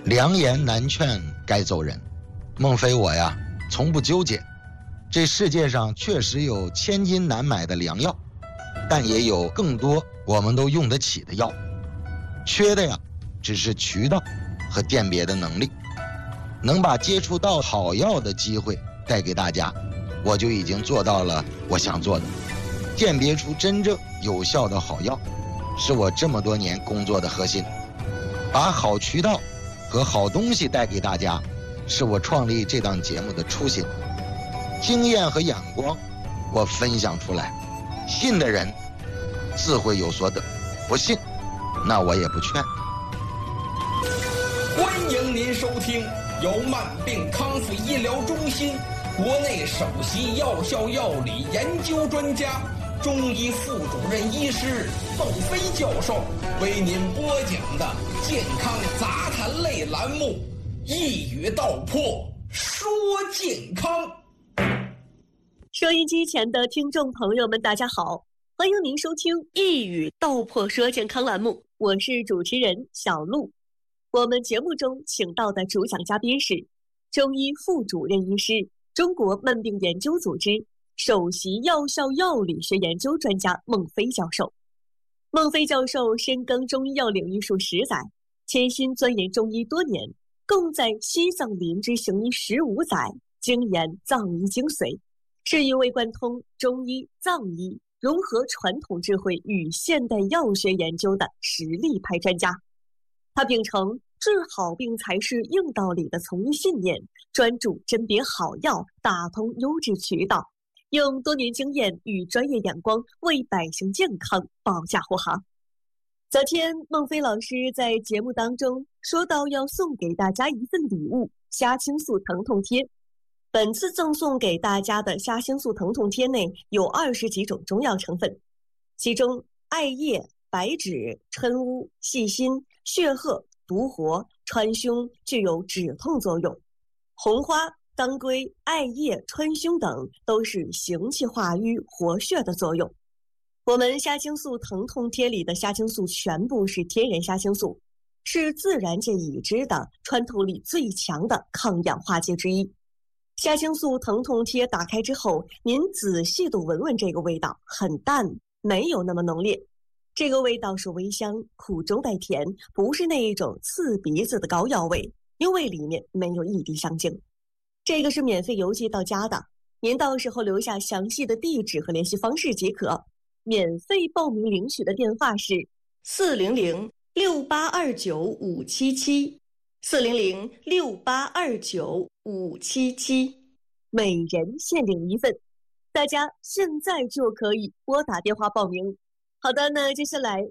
良言难劝该走人。孟非我呀，从不纠结。这世界上确实有千金难买的良药，但也有更多我们都用得起的药。缺的呀，只是渠道和鉴别的能力。能把接触到好药的机会带给大家，我就已经做到了我想做的。鉴别出真正有效的好药，是我这么多年工作的核心。把好渠道和好东西带给大家，是我创立这档节目的初心。经验和眼光，我分享出来，信的人自会有所得，不信，那我也不劝。 欢迎您收听由慢病康复医疗中心国内首席药效药理研究专家、中医副主任医师孟非教授为您播讲的健康杂谈类栏目《一语道破说健康》。 收音机前的听众朋友们，大家好，欢迎您收听《一语道破说健康》栏目，我是主持人小璐。我们节目中请到的主讲嘉宾是中医副主任医师、中国慢病研究组织首席药效药理学研究专家孟非教授。孟非教授深耕中医药领域数10载，潜心钻研中医多年，共在西藏林芝行医15载，精研藏医精髓，是一位贯通中医、藏医，融合传统智慧与现代药学研究的实力派专家。他秉承治好病才是硬道理的从医信念，专注甄别好药，打通优质渠道，用多年经验与专业眼光为百姓健康保驾护航。昨天孟非老师在节目当中说到要送给大家一份礼物——虾青素疼痛贴。本次赠送给大家的虾青素疼痛贴内有20几种中药成分，其中艾叶、白芷、春乌、细辛、血鹤、独活、川芎具有止痛作用，红花、当归、艾叶、川芎等都是行气化瘀、活血的作用。我们虾青素疼痛贴里的虾青素全部是天然虾青素，是自然界已知的穿透力最强的抗氧化剂之一。虾青素疼痛贴打开之后，您仔细地闻闻这个味道，很淡，没有那么浓烈。这个味道是微香，苦中带甜，不是那一种刺鼻子的膏药味，因为里面没有一滴香精。这个是免费邮寄到家的，您到时候留下详细的地址和联系方式即可。免费报名领取的电话是400-6829-577，400-6829-577，每人限领1份，大家现在就可以拨打电话报名。好的，那接下来